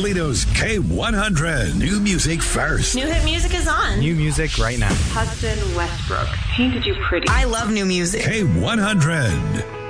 Toledo's K100. New music first. New hit music is on. New music right now. Hudson Westbrook painted you pretty. I love new music. K100.